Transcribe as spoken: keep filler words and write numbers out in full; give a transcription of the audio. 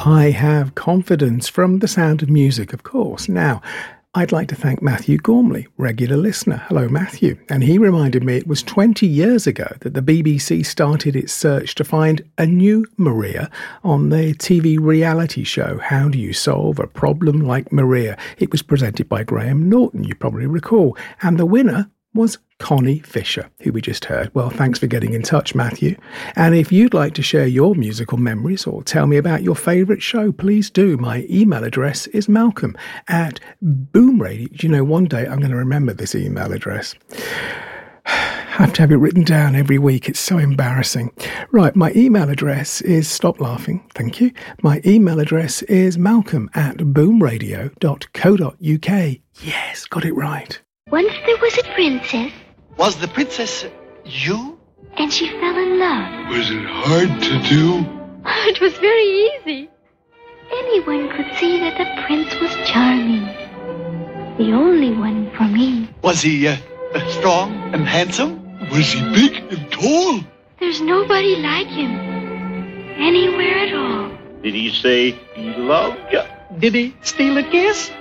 I have confidence from The Sound of Music, of course. Now, I'd like to thank Matthew Gormley, regular listener. Hello, Matthew. And he reminded me it was twenty years ago that the B B C started its search to find a new Maria on the T V reality show, How Do You Solve a Problem Like Maria? It was presented by Graham Norton, you probably recall. And the winner was Connie Fisher, who we just heard. Well, thanks for getting in touch, Matthew. And if you'd like to share your musical memories or tell me about your favourite show, please do. My email address is malcolm at boomradio. You know, one day I'm going to remember this email address. I have to have it written down every week. It's so embarrassing. Right, my email address is, stop laughing, thank you. My email address is malcolm at boomradio dot co dot uk. Yes, got it right. Once there was a princess. Was the princess you? And she fell in love. Was it hard to do? It was very easy. Anyone could see that the prince was charming. The only one for me. Was he uh, strong and handsome? Was he big and tall? There's nobody like him. Anywhere at all. Did he say he loved you? Did he steal a kiss?